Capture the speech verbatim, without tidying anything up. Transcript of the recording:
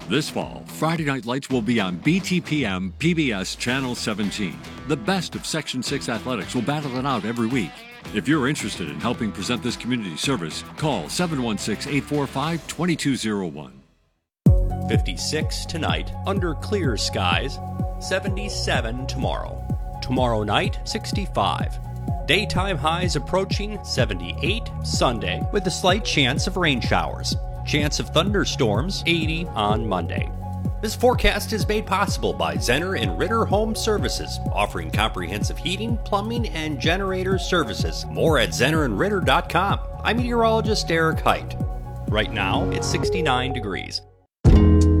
This fall, Friday Night Lights will be on B T P M P B S Channel seventeen. The best of Section six athletics will battle it out every week. If you're interested in helping present this community service, call seven one six, eight four five, two two zero one. fifty-six tonight, under clear skies. seventy-seven tomorrow. Tomorrow night, sixty-five. Daytime highs approaching seventy-eight Sunday, with a slight chance of rain showers. Chance of thunderstorms, eighty on Monday. This forecast is made possible by Zenner and Ritter Home Services, offering comprehensive heating, plumbing, and generator services. More at zenner and ritter dot com. I'm meteorologist Eric Height. Right now, it's sixty-nine degrees.